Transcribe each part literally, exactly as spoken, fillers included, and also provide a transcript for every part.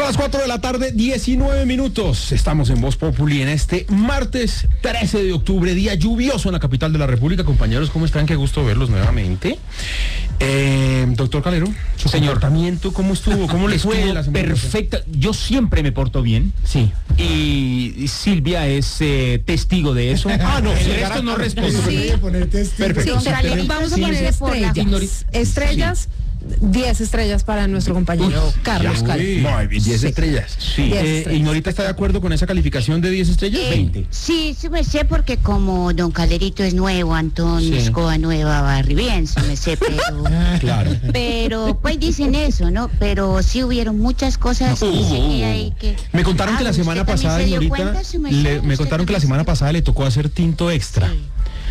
Son las cuatro de la tarde, diecinueve minutos. Estamos en Voz Populi en este martes trece de octubre, día lluvioso en la capital de la República. Compañeros, ¿cómo están? Qué gusto verlos nuevamente. Eh, doctor Calero, su Señor. comportamiento, ¿cómo estuvo? ¿Cómo le fue la semana? Perfecta. Yo siempre me porto bien. Sí. Y Silvia es eh, testigo de eso. Ah, no, el sí, resto no responde. Sí. Perfecto. Sí, Calero, vamos a Sí, poner estrellas. Estrellas, diez estrellas para nuestro compañero Uf, Carlos Ya, Calero. uy, muy bien, diez Sí. estrellas. Sí. diez Eh, estrellas. ¿Ignorita está de acuerdo con esa calificación de diez estrellas? Eh, veinte. Sí, sí me sé porque como don Calerito es nuevo, Antón Sí. Escoba Nueva va re bien, sí me sé, pero... Claro. Pero pues dicen eso, ¿no? Pero sí hubieron muchas cosas No, que hubo, seguía hubo. ahí que... Me contaron Ah, que la ¿usted semana también pasada, se dio Ignorita, cuenta, su merced? le- me ¿Usted contaron que la también semana se- pasada le tocó hacer tinto extra. Sí.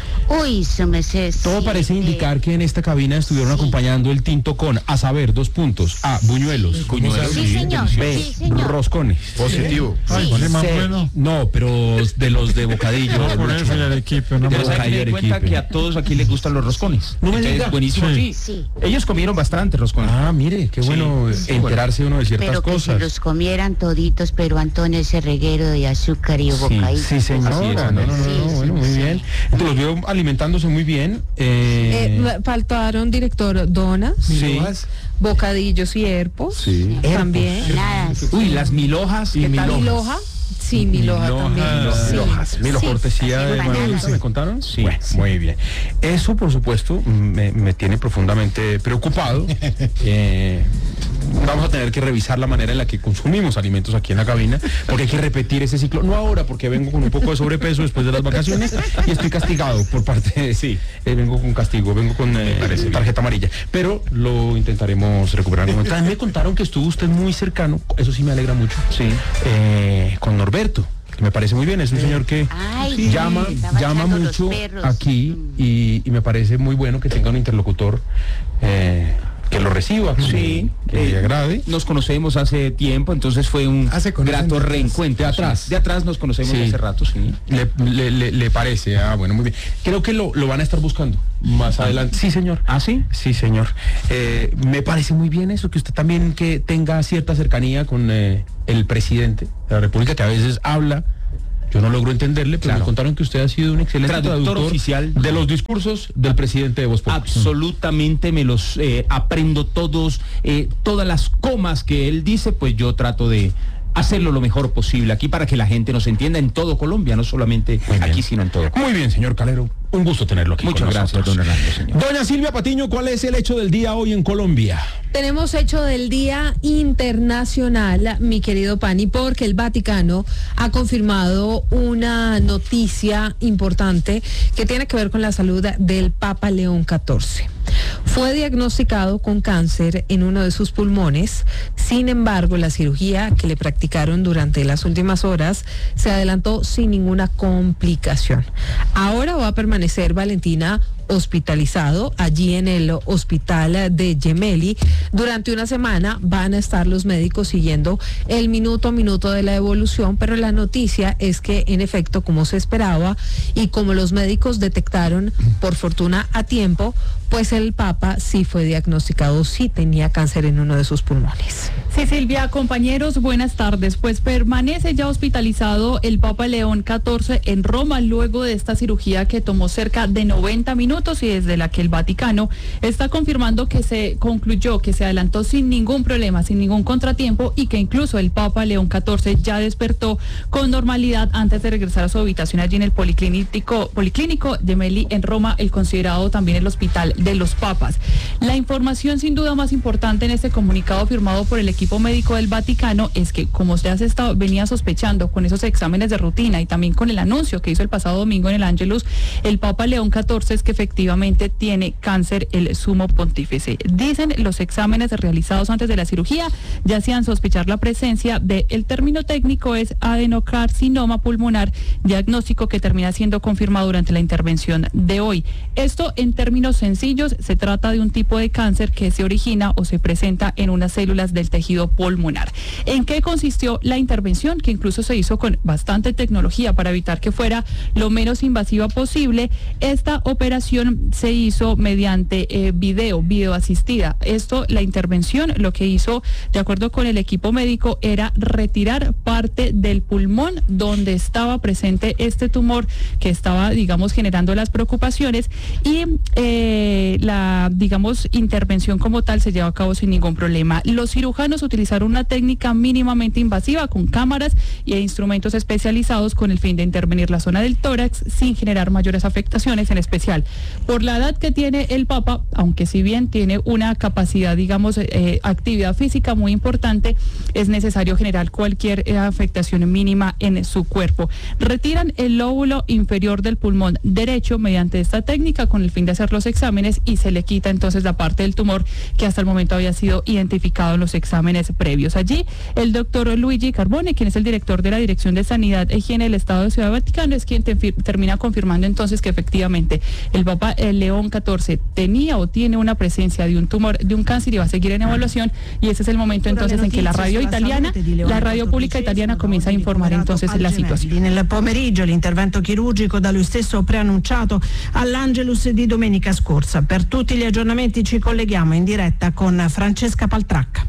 Uy, su merced, Todo sí, parece eh, indicar que en esta cabina estuvieron sí. acompañando el tinto con, a saber, dos puntos. A, buñuelos. Buñuelos, Sí, señor, B, sí, señor. roscones. Positivo. Sí. Ponle más C, bueno. no, pero de los de bocadillo. No, ponerse en el equipo, no Pero más. ¿sabe que me di cuenta Arequipe. que a todos aquí les gustan los roscones? No me Entonces, diga. buenísimo, sí. Sí. Sí. Ellos comieron bastante roscones. Ah, mire, qué bueno Sí. enterarse uno de ciertas Pero que se cosas. los comieran toditos, pero Antonio ese reguero de azúcar y Sí, bocadillo. sí, señora. Así es, no, no, no, sí, no, sí, bueno, muy sí. bien. Entonces los veo alimentándose muy bien. Eh, Eh, faltaron director donas, sí. bocadillos y herpos. Sí. También. Nada, sí. Uy, las milhojas. Y ¿qué tal? Miloja. Sí, Miloja Miloja, también. Miloja, Sí. Milojas, Milo Sí. cortesía de Haciendo Manuel, bananas. ¿me contaron? Sí. Bueno, muy bien. Eso, por supuesto, me, me tiene profundamente preocupado. Eh, vamos a tener que revisar la manera en la que consumimos alimentos aquí en la cabina, porque hay que repetir ese ciclo. No ahora, porque vengo con un poco de sobrepeso después de las vacaciones y estoy castigado por parte de... Sí, eh, vengo con castigo, vengo con eh, tarjeta amarilla. Pero lo intentaremos recuperar. en un momento. También me contaron que estuvo usted muy cercano, eso sí me alegra mucho, Sí. eh, con Norberto, que me parece muy bien, es un señor que Ay, sí, llama, estaba llama echando los mucho perros. aquí Mm. y, y me parece muy bueno que tenga un interlocutor eh, que lo reciba, que, Sí, que le eh, agrade. Nos conocemos hace tiempo, entonces fue un Ah, se conocen grato de atrás. reencuentro. De atrás. De atrás nos conocemos Sí. de hace rato, sí. Le, le- le- le parece, ah, bueno, muy bien. Creo que lo, lo van a estar buscando más adelante. Sí, señor. ¿Ah, sí? Sí, señor. Eh, me parece muy bien eso, que usted también que tenga cierta cercanía con eh, el presidente de la República, que a veces habla. Yo no logro entenderle, pero Claro. me contaron que usted ha sido un excelente Traductor traductor, oficial. de los discursos del presidente de Voz Populi. Absolutamente me los eh, aprendo todos, eh, todas las comas que él dice, pues yo trato de hacerlo lo mejor posible aquí para que la gente nos entienda en todo Colombia, no solamente Muy bien. aquí, sino en todo. Muy bien, señor Calero. Un gusto tenerlo aquí. Muchas con gracias, nosotros. don Hernando, señor. Doña Silvia Patiño, ¿cuál es el hecho del día hoy en Colombia? Tenemos hecho del Día Internacional, mi querido Pani, porque el Vaticano ha confirmado una noticia importante que tiene que ver con la salud del Papa León catorce. Fue diagnosticado con cáncer en uno de sus pulmones, sin embargo, la cirugía que le practicaron durante las últimas horas se adelantó sin ninguna complicación. Ahora va a permanecer Valentina hospitalizado allí en el hospital de Gemelli. Durante una semana van a estar los médicos siguiendo el minuto a minuto de la evolución, pero la noticia es que en efecto, como se esperaba y como los médicos detectaron por fortuna a tiempo, pues el Papa sí fue diagnosticado, sí tenía cáncer en uno de sus pulmones. Sí, Silvia, compañeros, buenas tardes. Pues permanece ya hospitalizado el Papa León catorce en Roma luego de esta cirugía que tomó cerca de noventa minutos y desde la que el Vaticano está confirmando que se concluyó, que se adelantó sin ningún problema, sin ningún contratiempo y que incluso el Papa León catorce ya despertó con normalidad antes de regresar a su habitación allí en el Policlínico, Policlínico Gemelli en Roma, el considerado también el Hospital de los Papas. La información sin duda más importante en este comunicado firmado por el equipo médico del Vaticano es que, como usted se estado, venía sospechando con esos exámenes de rutina y también con el anuncio que hizo el pasado domingo en el Ángelus, el Papa León catorce es que efectivamente tiene cáncer el sumo pontífice. Dicen los exámenes realizados antes de la cirugía ya hacían sospechar la presencia de, el término técnico es adenocarcinoma pulmonar, diagnóstico que termina siendo confirmado durante la intervención de hoy. Esto en términos sencillos se trata de un tipo de cáncer que se origina o se presenta en unas células del tejido líquido pulmonar. ¿En qué consistió la intervención? Que incluso se hizo con bastante tecnología para evitar que fuera lo menos invasiva posible. Esta operación se hizo mediante eh, video, video asistida. Esto, la intervención, lo que hizo, de acuerdo con el equipo médico, era retirar parte del pulmón donde estaba presente este tumor que estaba, digamos, generando las preocupaciones, y eh, la, digamos, intervención como tal se llevó a cabo sin ningún problema. Los cirujanos utilizaron una técnica mínimamente invasiva con cámaras y instrumentos especializados con el fin de intervenir la zona del tórax sin generar mayores afectaciones, en especial por la edad que tiene el Papa, aunque si bien tiene una capacidad, digamos, eh, actividad física muy importante, es necesario generar cualquier eh, afectación mínima en su cuerpo. Retiran el lóbulo inferior del pulmón derecho mediante esta técnica con el fin de hacer los exámenes, y se le quita entonces la parte del tumor que hasta el momento había sido identificado en los exámenes previos. Allí el doctor Luigi Carbone, quien es el director de la Dirección de Sanidad e Higiene del Estado de Ciudad Vaticano, es quien te, termina confirmando entonces que efectivamente el Papa el León catorce tenía o tiene una presencia de un tumor, de un cáncer, y va a seguir en evaluación, y ese es el momento entonces en que la radio italiana, la radio pubblica italiana comienza a informare entonces la situazione. Nel pomeriggio l'intervento chirurgico da lui stesso preannunciato all'Angelus di domenica scorsa. Per tutti gli aggiornamenti ci colleghiamo in diretta con Francesca Paltracca.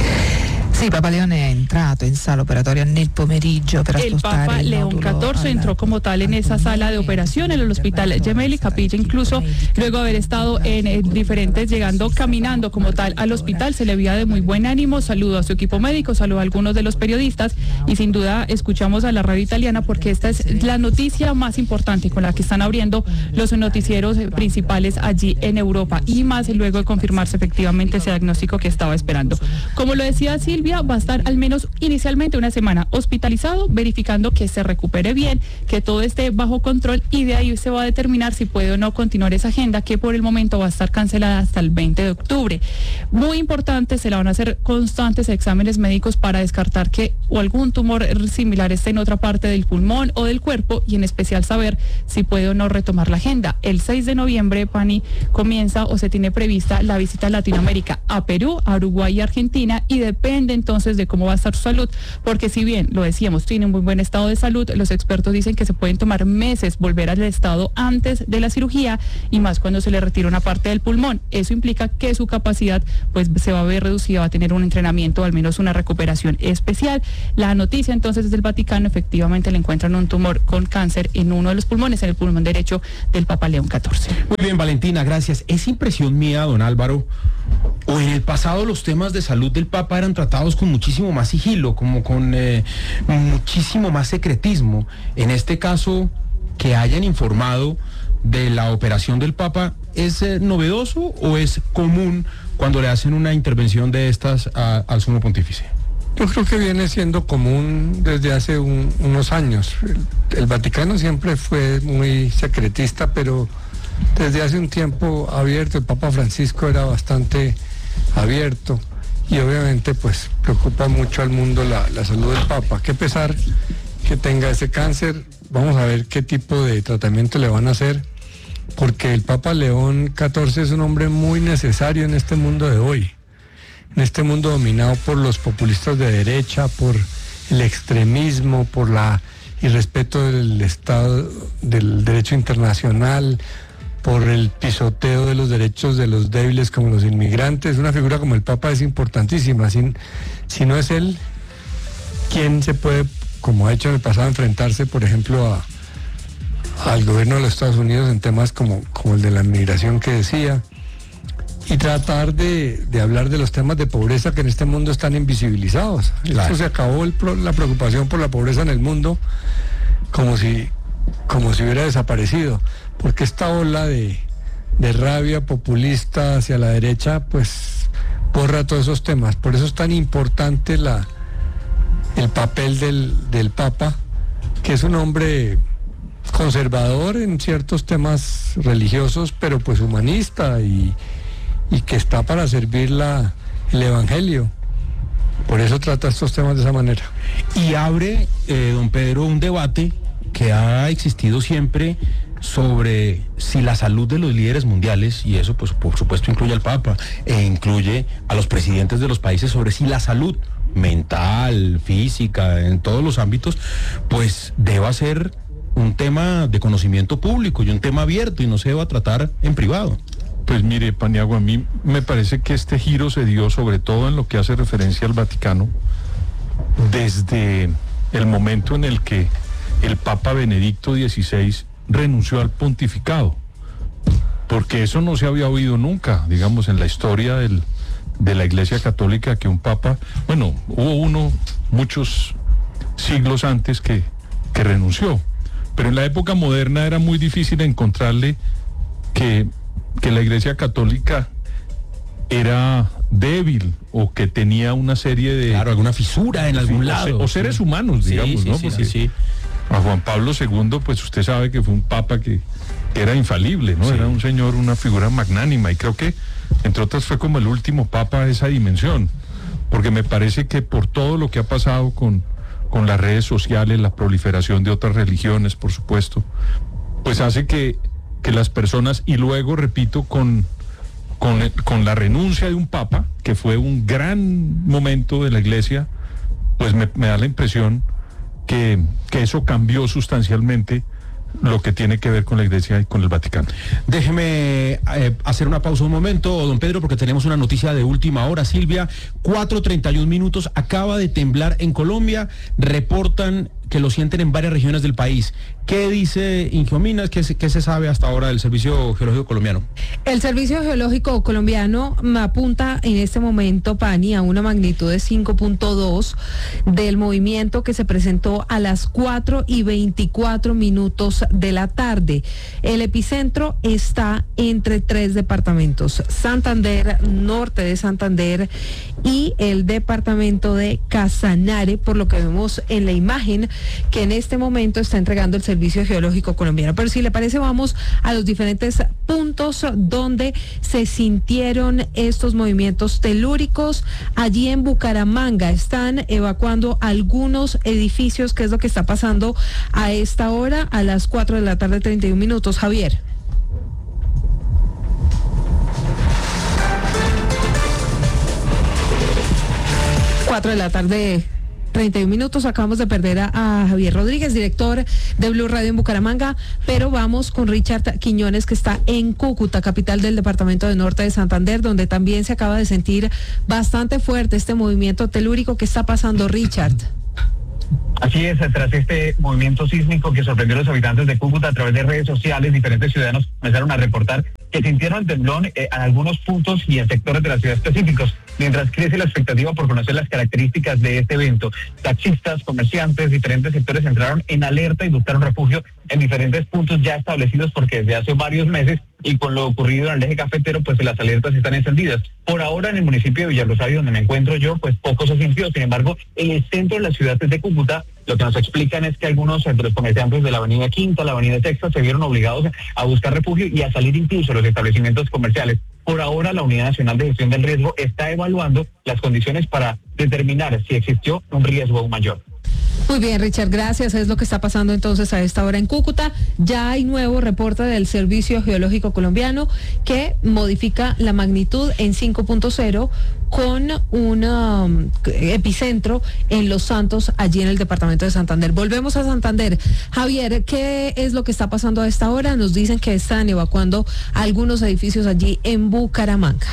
Sì, Papa Leone è entrato in sala operatoria nel pomeriggio per El Papa León catorce entró como tal en esa sala de operación en el Hospital Gemelli Capilla, incluso luego de haber estado en eh, diferentes, llegando caminando como tal al hospital, se le veía de muy buen ánimo, saludó a su equipo médico, saludó a algunos de los periodistas, y sin duda escuchamos a la radio italiana porque esta es la noticia más importante con la que están abriendo los noticieros principales allí en Europa, y más luego de confirmarse efectivamente ese diagnóstico que estaba esperando. Como lo decía Silvia, va a estar al menos inicialmente una semana hospitalizado, verificando que se recupere bien, que todo esté bajo control, y de ahí se va a determinar si puede o no continuar esa agenda, que por el momento va a estar cancelada hasta el veinte de octubre. Muy importante, se le van a hacer constantes exámenes médicos para descartar que o algún tumor similar esté en otra parte del pulmón o del cuerpo, y en especial saber si puede o no retomar la agenda. El seis de noviembre, Pani, comienza o se tiene prevista la visita a Latinoamérica, a Perú, a Uruguay y Argentina, y depende entonces de cómo va a estar su salud, porque si bien lo decíamos, tiene un muy buen estado de salud, los expertos dicen que se pueden tomar meses volver al estado antes de la cirugía, y más cuando se le retira una parte del pulmón. Eso implica que su capacidad pues se va a ver reducida, va a tener un entrenamiento, o al menos una recuperación especial. La noticia entonces desde el Vaticano, efectivamente le encuentran un tumor con cáncer en uno de los pulmones, en el pulmón derecho del Papa León catorce. Muy bien, Valentina, gracias. Es impresión mía, don Álvaro, o en el pasado los temas de salud del Papa eran tratados con muchísimo más sigilo, como con eh, muchísimo más secretismo. En este caso, que hayan informado de la operación del Papa, ¿es eh, novedoso o es común cuando le hacen una intervención de estas a, al Sumo Pontífice? Yo creo que viene siendo común desde hace un, unos años. El, el Vaticano siempre fue muy secretista, pero desde hace un tiempo abierto. El Papa Francisco era bastante abierto, y obviamente pues preocupa mucho al mundo la, la salud del Papa. Qué pesar que tenga ese cáncer. Vamos a ver qué tipo de tratamiento le van a hacer, porque el Papa León catorce es un hombre muy necesario en este mundo de hoy, en este mundo dominado por los populistas de derecha, por el extremismo, por la irrespeto del Estado, del derecho internacional, por el pisoteo de los derechos de los débiles como los inmigrantes. Una figura como el Papa es importantísima. Si, si no es él, ¿quién se puede, como ha hecho en el pasado, enfrentarse, por ejemplo, a, al gobierno de los Estados Unidos en temas como, como el de la inmigración que decía, y tratar de, de hablar de los temas de pobreza que en este mundo están invisibilizados? Claro. Esto se acabó el, la preocupación por la pobreza en el mundo como si, como si hubiera desaparecido, porque esta ola de, de rabia populista hacia la derecha pues borra todos esos temas. Por eso es tan importante la, el papel del, del Papa, que es un hombre conservador en ciertos temas religiosos, pero pues humanista, y, y que está para servir la, el Evangelio. Por eso trata estos temas de esa manera. Y abre, eh, don Pedro, un debate que ha existido siempre sobre si la salud de los líderes mundiales, y eso pues por supuesto incluye al Papa e incluye a los presidentes de los países, sobre si la salud mental, física, en todos los ámbitos, pues deba ser un tema de conocimiento público y un tema abierto y no se deba tratar en privado. Pues mire, Paniagua, a mí me parece que este giro se dio sobre todo en lo que hace referencia al Vaticano desde el momento en el que el Papa Benedicto dieciséis renunció al pontificado, porque eso no se había oído nunca, digamos, en la historia del, de la Iglesia Católica, que un Papa, bueno, hubo uno muchos siglos antes que, que renunció, pero en la época moderna era muy difícil encontrarle que, que la Iglesia Católica era débil o que tenía una serie de... Claro, alguna fisura en algún sí, lado. O, o seres humanos, digamos, sí, sí, ¿no? Sí, Porque sí, sí. a Juan Pablo segundo, pues usted sabe que fue un papa que, que era infalible, ¿no? Sí. Era un señor, una figura magnánima, y creo que, entre otras, fue como el último papa de esa dimensión, porque me parece que por todo lo que ha pasado con, con las redes sociales, la proliferación de otras religiones, por supuesto, pues hace que, que las personas, y luego, repito, con, con, con la renuncia de un papa, que fue un gran momento de la Iglesia, pues me, me da la impresión Que, que eso cambió sustancialmente lo que tiene que ver con la Iglesia y con el Vaticano. Déjeme eh, hacer una pausa un momento, don Pedro, porque tenemos una noticia de última hora. Silvia, cuatro treinta y un minutos, acaba de temblar en Colombia, reportan que lo sienten en varias regiones del país. ¿Qué dice Ingeominas? ¿Qué se, qué se sabe hasta ahora del Servicio Geológico Colombiano? El Servicio Geológico Colombiano apunta en este momento, Pani, a una magnitud de cinco punto dos del movimiento que se presentó a las cuatro y veinticuatro minutos de la tarde. El epicentro está entre tres departamentos: Santander, norte de Santander, y el departamento de Casanare, por lo que vemos en la imagen que en este momento está entregando el Servicio Geológico Colombiano. Pero si le parece, vamos a los diferentes puntos donde se sintieron estos movimientos telúricos. Allí en Bucaramanga están evacuando algunos edificios. ¿Qué es lo que está pasando a esta hora, a las cuatro de la tarde, treinta y un minutos? Javier. cuatro de la tarde, treinta y un minutos. Acabamos de perder a, a Javier Rodríguez, director de Blue Radio en Bucaramanga, pero vamos con Richard Quiñones, que está en Cúcuta, capital del departamento de Norte de Santander, donde también se acaba de sentir bastante fuerte este movimiento telúrico. ¿Qué está pasando, Richard? Así es, tras este movimiento sísmico que sorprendió a los habitantes de Cúcuta, a través de redes sociales, diferentes ciudadanos comenzaron a reportar que sintieron el temblor eh, en algunos puntos y en sectores de la ciudad específicos, mientras crece la expectativa por conocer las características de este evento. Taxistas, comerciantes, diferentes sectores entraron en alerta y buscaron refugio en diferentes puntos ya establecidos, porque desde hace varios meses, y con lo ocurrido en el eje cafetero, pues las alertas están encendidas. Por ahora, en el municipio de Villarrosario, donde me encuentro yo, pues poco se sintió. Sin embargo, en el centro de la ciudad de Cúcuta, lo que nos explican es que algunos de los comerciantes de la avenida Quinta, la avenida Sexta, se vieron obligados a buscar refugio y a salir incluso a los establecimientos comerciales. Por ahora, la Unidad Nacional de Gestión del Riesgo está evaluando las condiciones para determinar si existió un riesgo aún mayor. Muy bien, Richard, gracias. Es lo que está pasando entonces a esta hora en Cúcuta. Ya hay nuevo reporte del Servicio Geológico Colombiano que modifica la magnitud en cinco punto cero con un um, epicentro en Los Santos, allí en el departamento de Santander. Volvemos a Santander. Javier, ¿qué es lo que está pasando a esta hora? Nos dicen que están evacuando algunos edificios allí en Bucaramanga.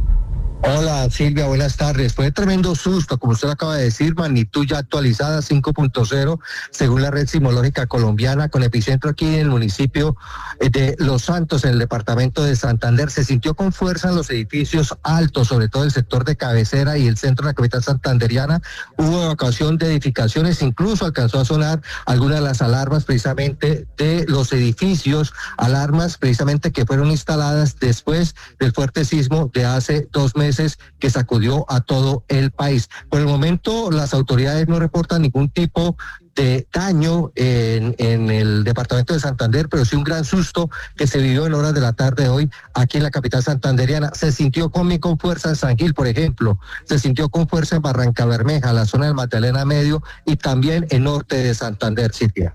Hola Silvia, buenas tardes. Fue tremendo susto, como usted acaba de decir, magnitud ya actualizada cinco punto cero según la red sismológica colombiana, con epicentro aquí en el municipio de Los Santos, en el departamento de Santander. Se sintió con fuerza en los edificios altos, sobre todo el sector de cabecera y el centro de la capital santanderiana. Hubo evacuación de edificaciones, incluso alcanzó a sonar algunas de las alarmas precisamente de los edificios, alarmas precisamente que fueron instaladas después del fuerte sismo de hace dos meses que sacudió a todo el país. Por el momento, las autoridades no reportan ningún tipo de daño en, en el departamento de Santander, pero sí un gran susto que se vivió en horas de la tarde de hoy aquí en la capital santanderiana. Se sintió con, con fuerza en San Gil, por ejemplo, se sintió con fuerza en Barranca Bermeja, la zona del Magdalena Medio, y también en norte de Santander, Silvia.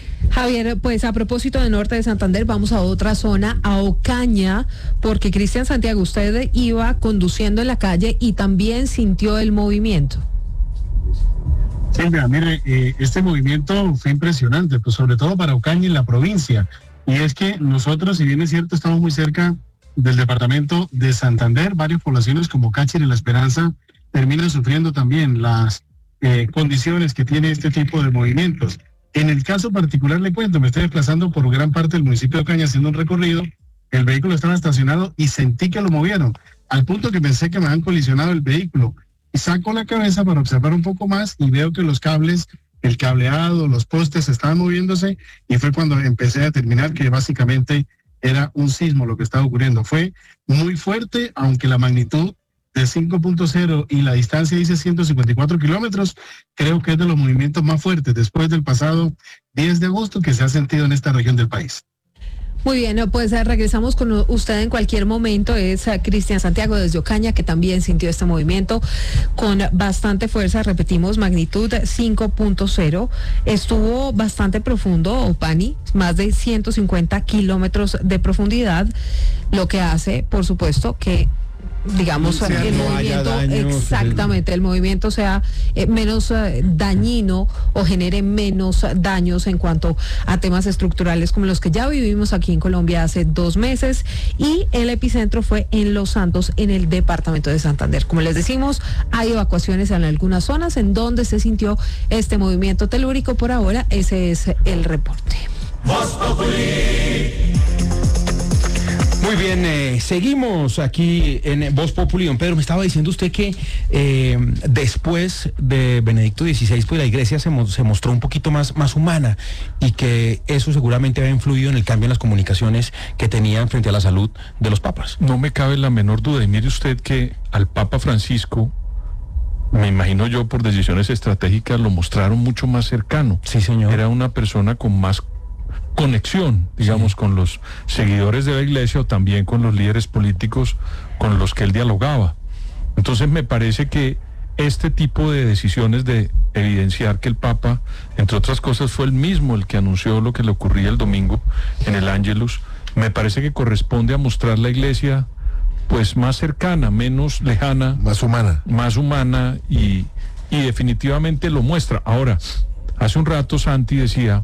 Javier, pues a propósito de norte de Santander, vamos a otra zona, a Ocaña, porque Cristian Santiago, usted iba conduciendo en la calle y también sintió el movimiento. Silvia, mire, eh, este movimiento fue impresionante, pues sobre todo para Ocaña y la provincia. Y es que nosotros, si bien es cierto, estamos muy cerca del departamento de Santander, varias poblaciones como Cáchira y La Esperanza terminan sufriendo también las eh, condiciones que tiene este tipo de movimientos. En el caso particular le cuento, me estoy desplazando por gran parte del municipio de Ocaña haciendo un recorrido, el vehículo estaba estacionado y sentí que lo movieron, al punto que pensé que me habían colisionado el vehículo. Y saco la cabeza para observar un poco más y veo que los cables, el cableado, los postes estaban moviéndose, y fue cuando empecé a determinar que básicamente era un sismo lo que estaba ocurriendo. Fue muy fuerte, aunque la magnitud de cinco punto cero y la distancia dice ciento cincuenta y cuatro kilómetros, creo que es de los movimientos más fuertes después del pasado diez de agosto que se ha sentido en esta región del país. Muy bien, pues regresamos con usted en cualquier momento. Es Cristian Santiago desde Ocaña, que también sintió este movimiento con bastante fuerza. Repetimos, magnitud cinco punto cero. Estuvo bastante profundo, Opani, más de ciento cincuenta kilómetros de profundidad, lo que hace, por supuesto, que digamos O sea, el no haya movimiento, daños, exactamente, el movimiento sea eh, menos eh, dañino o genere menos daños en cuanto a temas estructurales como los que ya vivimos aquí en Colombia hace dos meses, y el epicentro fue en Los Santos, en el departamento de Santander. Como les decimos, hay evacuaciones en algunas zonas en donde se sintió este movimiento telúrico. Por ahora, ese es el reporte. Muy bien, eh, seguimos aquí en Voz Populi. Don Pedro, me estaba diciendo usted que eh, después de Benedicto dieciséis, pues la iglesia se, mo se mostró un poquito más, más humana, y que eso seguramente había influido en el cambio en las comunicaciones que tenían frente a la salud de los papas. No me cabe la menor duda, y mire usted que al Papa Francisco, me imagino yo por decisiones estratégicas, lo mostraron mucho más cercano. Sí, señor. Era una persona con más conexión, digamos, sí, con los seguidores de la iglesia, o también con los líderes políticos con los que él dialogaba. Entonces me parece que este tipo de decisiones de evidenciar que el Papa, entre otras cosas, fue el mismo el que anunció lo que le ocurría el domingo en el Ángelus, me parece que corresponde a mostrar la iglesia pues más cercana, menos lejana, más humana, más humana y, y definitivamente lo muestra. Ahora, hace un rato Santi decía,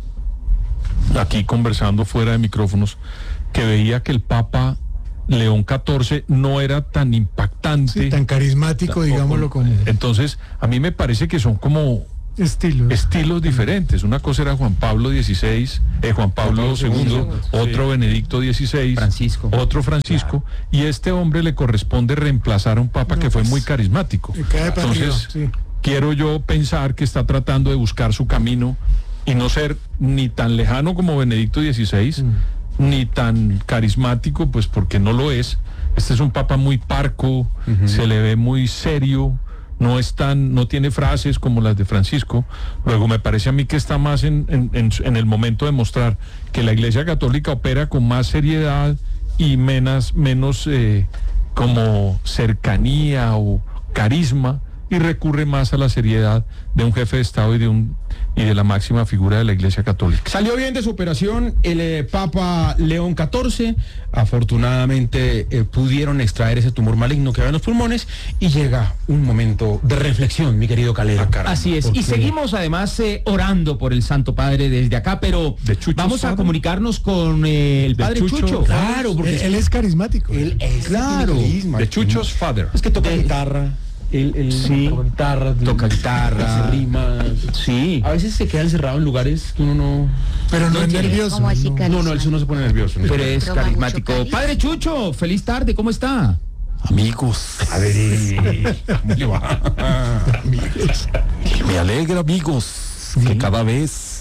aquí conversando fuera de micrófonos, que veía que el Papa León catorce no era tan impactante, sí, tan carismático, digámoslo como. Entonces, a mí me parece que son como estilos, estilos diferentes. Una cosa era Juan Pablo dieciséis, eh, Juan Pablo segundo, otro sí. Benedicto dieciséis, Francisco, otro Francisco, claro. Y este hombre le corresponde reemplazar a un Papa no, que fue muy carismático. Entonces, sí. quiero yo pensar que está tratando de buscar su camino y no ser ni tan lejano como Benedicto dieciséis, mm. ni tan carismático, pues porque no lo es. Este es un papa muy parco, uh-huh. se le ve muy serio, no es tan, no tiene frases como las de Francisco. Luego me parece a mí que está más en, en, en, en el momento de mostrar que la Iglesia Católica opera con más seriedad y menos, menos eh, como cercanía o carisma, y recurre más a la seriedad de un jefe de Estado y de un y de la máxima figura de la Iglesia Católica. Salió bien de su operación el eh, Papa León catorce, afortunadamente eh, pudieron extraer ese tumor maligno que había en los pulmones, y llega un momento de reflexión, mi querido Calero. Ah, Así es, porque... y seguimos además eh, orando por el Santo Padre desde acá, pero vamos a comunicarnos con eh, el de Padre Chucho. Chucho. Claro, porque él, él es carismático. Él es claro. De Chucho's Father. Es que toca de... guitarra. Él, él sí. toca guitarra, toca guitarra, hace rimas. Sí. A veces se queda encerrado en lugares que uno no. Pero no, no es nervioso. ¿Cómo así, no, no, no, él no se pone nervioso. Pero es carismático. Padre Chucho, feliz tarde, ¿cómo está? Amigos. A ver, eh, ¿cómo le va? Amigos. Me alegra, amigos, sí. que cada vez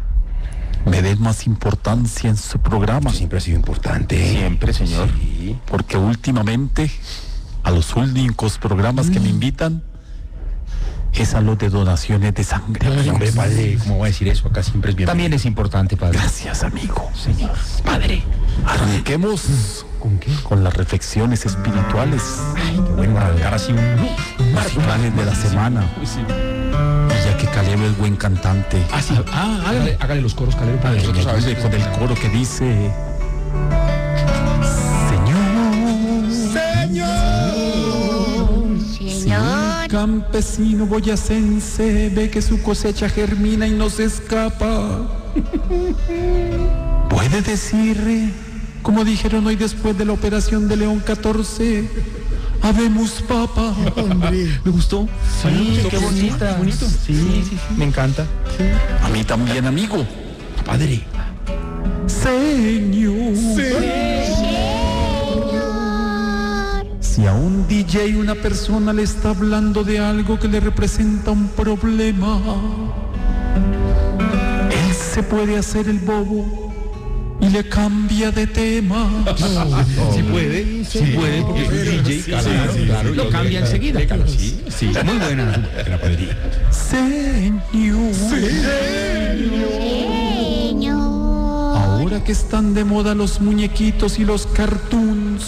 me den más importancia en su programa. Siempre ha sido importante. Siempre, señor. Sí. Porque últimamente, a los únicos programas mm. que me invitan es a los de donaciones de sangre. Ay, hombre, padre, ¿cómo va a decir eso? Acá siempre es bien. También es importante, padre. Gracias, amigo. Señor. Padre. Arranquemos ¿Con qué? Con las reflexiones espirituales. Ay, qué bueno arrancar así un, un musicales de la semana. Sí. Y ya que Caleb es buen cantante. Ah, sí. Ah, hágale, hágale los coros, Caleb, para nosotros a veces con el coro que dice: Señor. Campesino boyacense ve que su cosecha germina y no se escapa. Puede decir, como dijeron hoy después de la operación de León catorce, habemos papa. Hombre. ¿Me gustó? Sí, qué bonita. Qué bonito. Sí, sí, sí, me encanta. Sí. A mí también, amigo. Padre. Señor. Si a un D J una persona le está hablando de algo que le representa un problema, él se puede hacer el bobo y le cambia de tema. Sí puede, sí puede, porque es un D J, claro, sí, claro, lo cambia enseguida. Sí, sí, muy buena la padrina. Señor. Señor. Ahora que están de moda los muñequitos y los cartoons,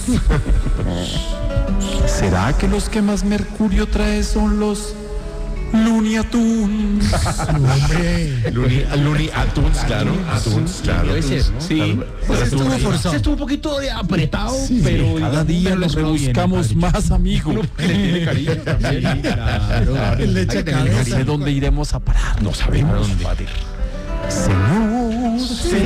¿será que los que más mercurio trae son los Looney Tunes? Hombre. Looney, Looney Tunes, claro, Tunes, claro. Debe ser, ¿no? Sí. Pues estuvo forzado. Se estuvo un poquito de apretado, Sí, pero cada día pero los le quedó bien, rebuscamos padre. más, amigo. Le tiene cariño también. Claro. El leche Hay que tener No cabeza. sé dónde iremos a parar. No sabemos, padre. Señor,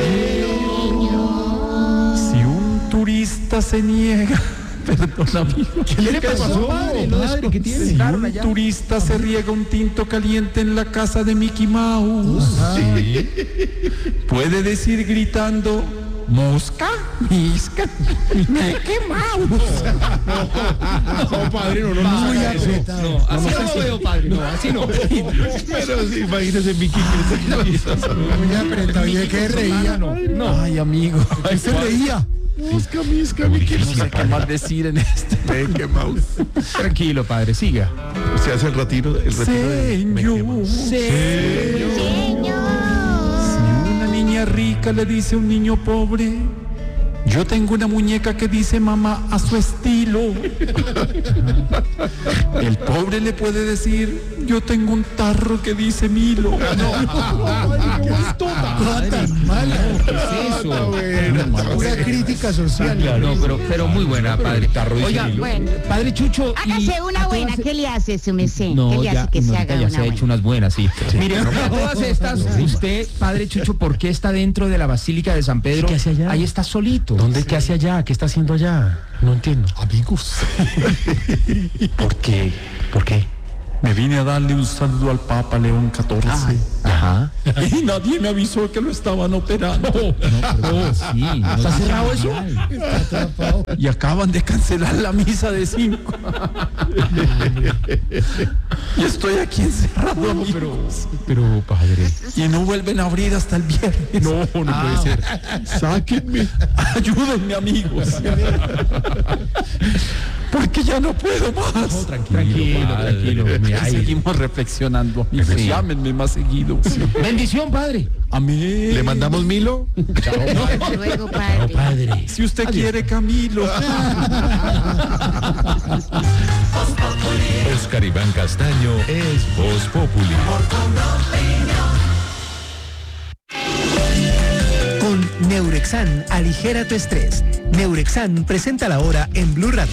si un turista se niega, perdón, amigo. ¿Qué le pasó, padre? No, padre, ¿qué tiene? Si Claro, un allá. turista se riega un tinto caliente en la casa de Mickey Mouse, Sí. puede decir gritando: mosca, misca, Mickey Mouse. No, padre, no, no, no. Muy haga eso. apretado. No, así no lo veo, padre. No, así no. Pero sí, imagínese Mickey que está Muy apretado. ¿Y de qué reía? No. Ay, amigo. ¿Qué se reía? Misca, misca, Mickey. No sé qué más decir en este. Mickey Mouse. Tranquilo, padre, siga. Se hace el retiro, el retiro de Mickey Señor. Mouse. Señor. Si una niña rica le dice a un niño pobre: yo tengo una muñeca que dice mamá a su estilo, el pobre le puede decir: yo tengo un tarro que dice Milo. Tan mala. ¿Qué es eso? Pura crítica social. No, pero, pero muy buena, padre. Oiga, Bueno. padre Chucho. y Hágase una a buena. todas- ¿Qué le hace su mesé? No, ¿Qué le ya, hace que se Norita haga ya una se ha buena? hecho unas buenas, sí. Mire, a todas estas, usted, padre Chucho, ¿por qué está dentro de la Basílica de San Pedro? ¿Qué hace allá? Ahí está solito. ¿Dónde? ¿Qué hace allá? ¿Qué está haciendo allá? No entiendo. Amigos. ¿Por qué? ¿Por qué? Me vine a darle un saludo al Papa León catorce. Ajá. Y nadie me avisó que lo estaban operando. Oh, sí. ¿Está cerrado eso? Está atrapado. Y acaban de cancelar la misa de cinco. Y estoy aquí encerrado, amigos. Pero, padre. Y no vuelven a abrir hasta el viernes. No, no puede ser. Sáquenme. Ayúdenme, amigos. Porque ya no puedo más. Tranquilo, tranquilo. Mira, ahí. Seguimos reflexionando, amigos. Sí. Llámenme más seguido. Bendición, padre. Amén. ¿Le mandamos Milo? Hasta luego, padre. Padre. Si usted quiere, Camilo. Oscar Iván Castaño es Voz Populi. Con Neurexan, aligera tu estrés. Neurexan presenta la hora en Blue Radio.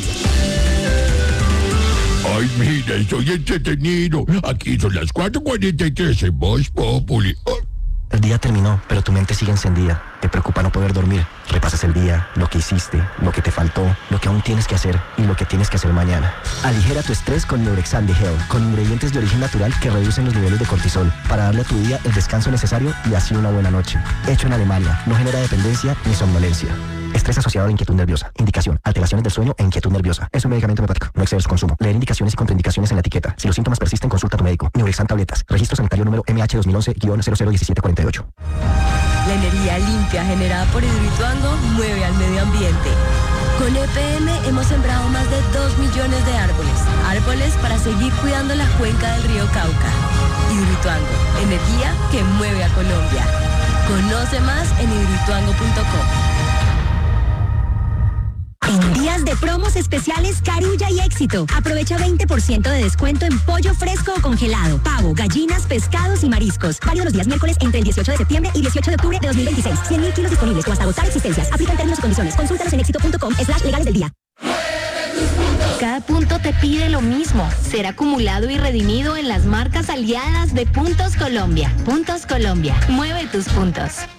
Ay, mira, estoy entretenido. Aquí son las cuatro cuarenta y tres en Voz Populi. Oh. El día terminó, pero tu mente sigue encendida. Te preocupa no poder dormir. Repasas el día, lo que hiciste, lo que te faltó, lo que aún tienes que hacer y lo que tienes que hacer mañana. Aligera tu estrés con Neurexan de Hell, con ingredientes de origen natural que reducen los niveles de cortisol para darle a tu día el descanso necesario y así una buena noche. Hecho en Alemania, no genera dependencia ni somnolencia. Estrés asociado a la inquietud nerviosa. Indicación: alteraciones del sueño e inquietud nerviosa. Es un medicamento homeopático. No excede su consumo. Leer indicaciones y contraindicaciones en la etiqueta. Si los síntomas persisten, consulta a tu médico. Neurexan tabletas. Registro sanitario número M H dos mil once guion cero cero diecisiete cuarenta y ocho. La energía limpia generada por Hidroituango mueve al medio ambiente. Con E P M hemos sembrado más de dos millones de árboles. Árboles para seguir cuidando la cuenca del río Cauca. Hidroituango, energía que mueve a Colombia. Conoce más en hidroituango punto com. de promos especiales Carulla y Éxito. Aprovecha veinte por ciento de descuento en pollo fresco o congelado, pavo, gallinas, pescados y mariscos. Válido los días miércoles entre el dieciocho de septiembre y dieciocho de octubre de dos mil veintiséis. cien mil kilos disponibles o hasta agotar existencias. Aplican términos y condiciones. Consúltalos en éxito punto com slash legales del día. Cada punto te pide lo mismo, ser acumulado y redimido en las marcas aliadas de Puntos Colombia. Puntos Colombia, mueve tus puntos.